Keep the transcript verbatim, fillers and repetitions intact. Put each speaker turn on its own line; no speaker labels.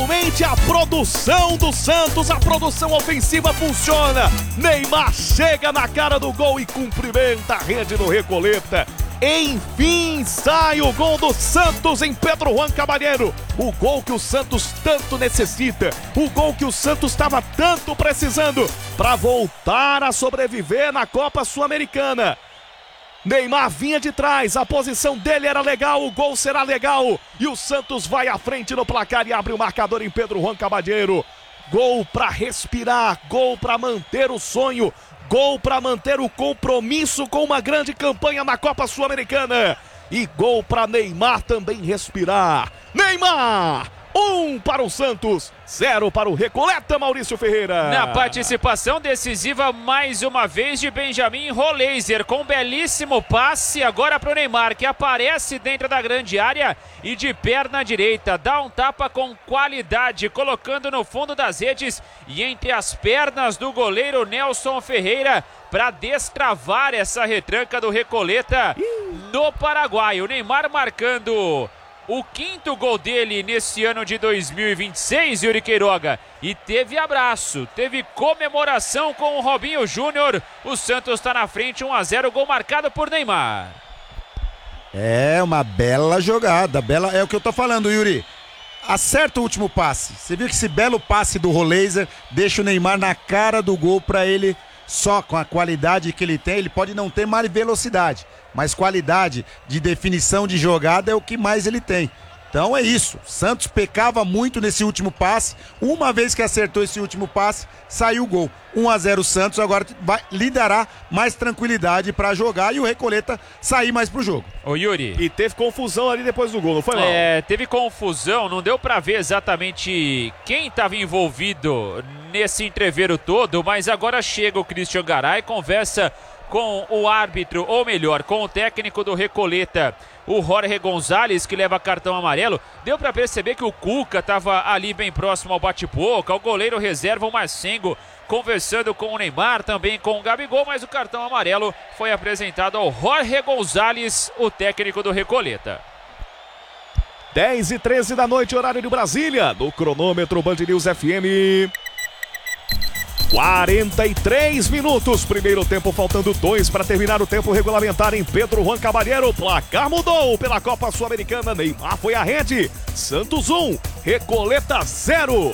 Finalmente a produção do Santos, a produção ofensiva funciona. Neymar chega na cara do gol e cumprimenta a rede do Recoleta. Enfim, sai o gol do Santos em Pedro Juan Caballero. O gol que o Santos tanto necessita. O gol que o Santos estava tanto precisando para voltar a sobreviver na Copa Sul-Americana. Neymar vinha de trás, a posição dele era legal, o gol será legal. E o Santos vai à frente no placar e abre o marcador em Pedro Juan Caballero. Gol para respirar, gol para manter o sonho. Gol para manter o compromisso com uma grande campanha na Copa Sul-Americana. E gol para Neymar também respirar. Neymar! Um para o Santos, zero para o Recoleta, Maurício Ferreira.
Na participação decisiva, mais uma vez, de Benjamin Roleiser, com um belíssimo passe agora para o Neymar, que aparece dentro da grande área e de perna direita, dá um tapa com qualidade, colocando no fundo das redes e entre as pernas do goleiro Nelson Ferreira, para destravar essa retranca do Recoleta no Paraguai. O Neymar marcando o quinto gol dele nesse ano de dois mil e vinte e seis, Yuri Queiroga. E teve abraço, teve comemoração com o Robinho Júnior. O Santos está na frente, um a zero, gol marcado por Neymar.
É uma bela jogada, bela, é o que eu tô falando, Yuri. Acerta o último passe. Você viu que esse belo passe do Roleiser deixa o Neymar na cara do gol para ele. Só com a qualidade que ele tem, ele pode não ter mais velocidade, mas qualidade de definição de jogada é o que mais ele tem. Então é isso, Santos pecava muito nesse último passe, uma vez que acertou esse último passe, saiu o gol. um a zero Santos, agora vai, lhe dará mais tranquilidade para jogar e o Recoleta sair mais pro jogo.
Ô Yuri.
E teve confusão ali depois do gol, não foi, não?
É, teve confusão, não deu para ver exatamente quem estava envolvido nesse entreveiro todo, mas agora chega o Christian Garay, conversa com o árbitro, ou melhor, com o técnico do Recoleta, o Jorge Gonzalez, que leva cartão amarelo. Deu para perceber que o Cuca estava ali bem próximo ao bate-boca, o goleiro reserva, o Marcengo, conversando com o Neymar, também com o Gabigol, mas o cartão amarelo foi apresentado ao Jorge Gonzalez, o técnico do Recoleta.
dez e treze da noite, horário de Brasília, no cronômetro Band News F M. quarenta e três minutos, primeiro tempo, faltando dois para terminar o tempo regulamentar em Pedro Juan Caballero. O placar mudou pela Copa Sul-Americana. Neymar foi à rede. Santos um, Recoleta zero.